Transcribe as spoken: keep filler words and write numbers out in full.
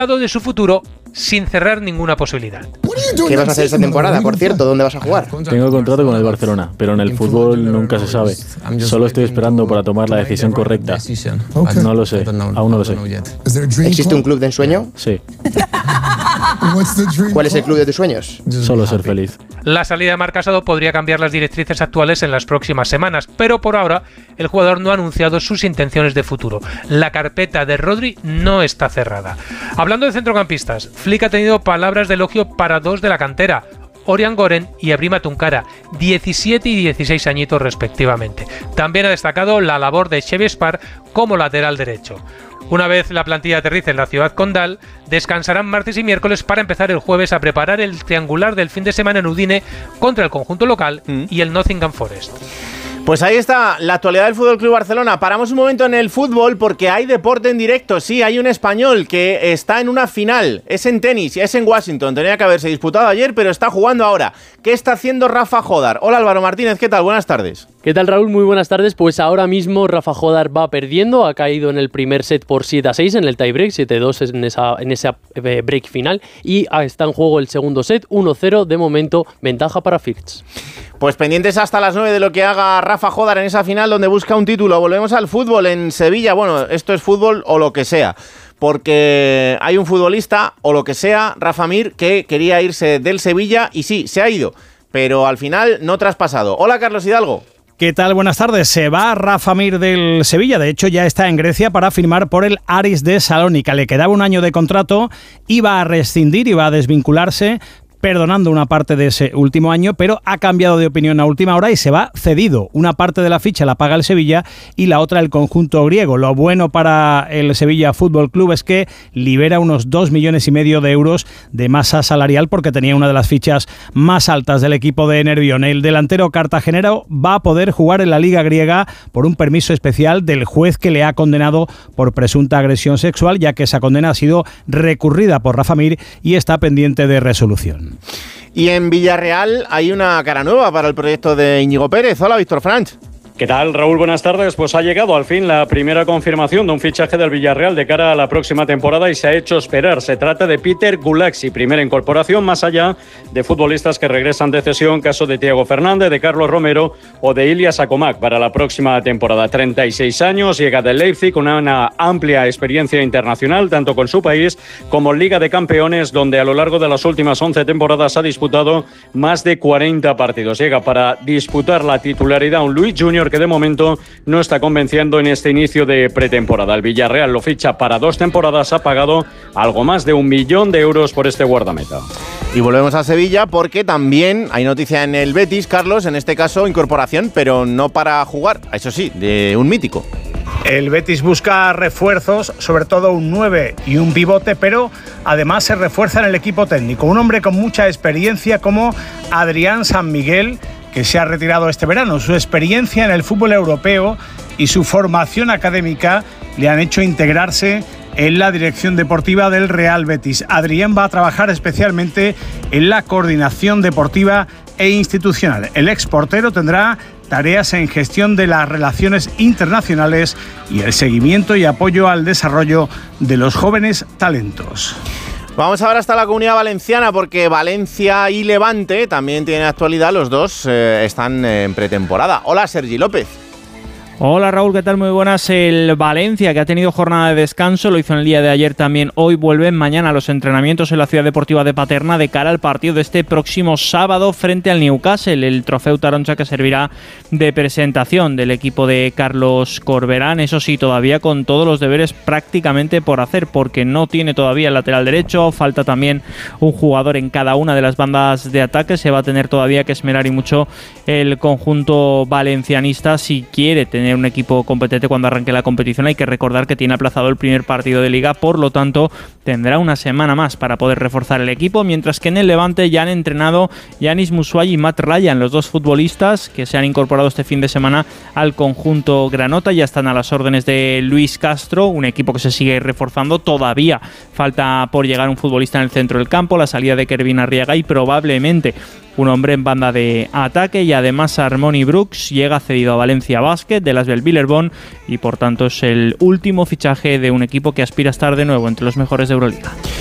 de su futuro sin cerrar ninguna posibilidad. ¿Qué vas a hacer esta temporada, por cierto? ¿Dónde vas a jugar? Tengo contrato con el Barcelona, pero en el fútbol nunca se sabe. Solo estoy esperando para tomar la decisión correcta. No lo sé, aún no lo sé. ¿Existe un club de ensueño? Sí. ¿Cuál es el club de tus sueños? Solo ser feliz. La salida de Marc Casado podría cambiar las directrices actuales en las próximas semanas, pero por ahora el jugador no ha anunciado sus intenciones de futuro. La carpeta de Rodri no está cerrada. Hablando de centrocampistas, Flick ha tenido palabras de elogio para dos de la cantera, Orián Goren y Ebrima Tunkara, diecisiete y dieciséis añitos respectivamente. También ha destacado la labor de Xevi Spar como lateral derecho. Una vez la plantilla aterrice en la ciudad condal, descansarán martes y miércoles para empezar el jueves a preparar el triangular del fin de semana en Udine contra el conjunto local mm. y el Nottingham Forest. Pues ahí está la actualidad del F C Barcelona. Paramos un momento en el fútbol porque hay deporte en directo. Sí, hay un español que está en una final. Es en tenis, es en Washington. Tenía que haberse disputado ayer, pero está jugando ahora. ¿Qué está haciendo Rafa Jódar? Hola Álvaro Martínez, ¿qué tal? Buenas tardes. ¿Qué tal, Raúl? Muy buenas tardes. Pues ahora mismo Rafa Jódar va perdiendo. Ha caído en el primer set por siete a seis en el tiebreak, siete a dos en esa, en esa break final. Y está en juego el segundo set, uno cero. De momento, ventaja para Firtz. Pues pendientes hasta las nueve de lo que haga Rafa Jódar en esa final donde busca un título. Volvemos al fútbol en Sevilla. Bueno, esto es fútbol o lo que sea, porque hay un futbolista o lo que sea, Rafa Mir, que quería irse del Sevilla y sí, se ha ido, pero al final no traspasado. Hola Carlos Hidalgo. ¿Qué tal? Buenas tardes. Se va Rafa Mir del Sevilla. De hecho, ya está en Grecia para firmar por el Aris de Salónica. Le quedaba un año de contrato, iba a rescindir, iba a desvincularse, perdonando una parte de ese último año, pero ha cambiado de opinión a última hora y se va cedido. Una parte de la ficha la paga el Sevilla y la otra el conjunto griego. Lo bueno para el Sevilla Fútbol Club es que libera unos dos millones y medio de euros de masa salarial porque tenía una de las fichas más altas del equipo de Nervión. El delantero cartagenero va a poder jugar en la Liga griega por un permiso especial del juez que le ha condenado por presunta agresión sexual, ya que esa condena ha sido recurrida por Rafa Mir y está pendiente de resolución. Y en Villarreal hay una cara nueva para el proyecto de Íñigo Pérez. Hola, Víctor Franch. ¿Qué tal, Raúl? Buenas tardes. Pues ha llegado al fin la primera confirmación de un fichaje del Villarreal de cara a la próxima temporada y se ha hecho esperar. Se trata de Peter Gulaxi, primera incorporación más allá de futbolistas que regresan de cesión, caso de Thiago Fernández, de Carlos Romero o de Ilias Akomak para la próxima temporada. treinta y seis años, llega del Leipzig con una amplia experiencia internacional, tanto con su país como en Liga de Campeones, donde a lo largo de las últimas once temporadas ha disputado más de cuarenta partidos. Llega para disputar la titularidad un Luis Junior que de momento no está convenciendo en este inicio de pretemporada. El Villarreal lo ficha para dos temporadas, ha pagado algo más de un millón de euros por este guardameta. Y volvemos a Sevilla porque también hay noticia en el Betis, Carlos, en este caso incorporación, pero no para jugar, eso sí, de un mítico. El Betis busca refuerzos, sobre todo un nueve y un pivote, pero además se refuerza en el equipo técnico. Un hombre con mucha experiencia como Adrián San Miguel, que se ha retirado este verano. Su experiencia en el fútbol europeo y su formación académica le han hecho integrarse en la dirección deportiva del Real Betis. Adrián va a trabajar especialmente en la coordinación deportiva e institucional. El exportero tendrá tareas en gestión de las relaciones internacionales y el seguimiento y apoyo al desarrollo de los jóvenes talentos. Vamos ahora hasta la Comunidad Valenciana porque Valencia y Levante también tienen actualidad, los dos eh, están en pretemporada. Hola, Sergi López. Hola Raúl, ¿qué tal? Muy buenas. El Valencia, que ha tenido jornada de descanso, lo hizo en el día de ayer también, hoy vuelven mañana a los entrenamientos en la Ciudad Deportiva de Paterna de cara al partido de este próximo sábado frente al Newcastle, el trofeo Taroncha que servirá de presentación del equipo de Carlos Corberán, eso sí, todavía con todos los deberes prácticamente por hacer, porque no tiene todavía el lateral derecho, falta también un jugador en cada una de las bandas de ataque, se va a tener todavía que esmerar y mucho el conjunto valencianista si quiere tener un equipo competente cuando arranque la competición. Hay que recordar que tiene aplazado el primer partido de Liga, por lo tanto tendrá una semana más para poder reforzar el equipo, mientras que en el Levante ya han entrenado Yanis Musuay y Matt Ryan, los dos futbolistas que se han incorporado este fin de semana al conjunto granota, ya están a las órdenes de Luis Castro, un equipo que se sigue reforzando, todavía falta por llegar un futbolista en el centro del campo, la salida de Kervin Arriaga y probablemente un hombre en banda de ataque, y además Harmony Brooks llega cedido a Valencia Basket de las Belleville-Billabong y por tanto es el último fichaje de un equipo que aspira a estar de nuevo entre los mejores de Euroliga.